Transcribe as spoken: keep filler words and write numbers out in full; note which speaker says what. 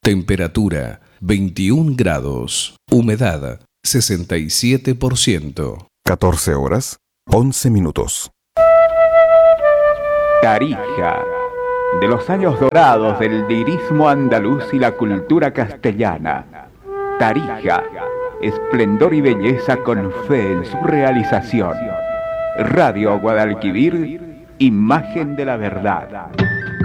Speaker 1: Temperatura veintiún grados. Humedad sesenta y siete por ciento.
Speaker 2: catorce horas, once minutos.
Speaker 3: Tarija, de los años dorados del lirismo andaluz y la cultura castellana. Tarija, esplendor y belleza con fe en su realización. Radio Guadalquivir, imagen de la verdad.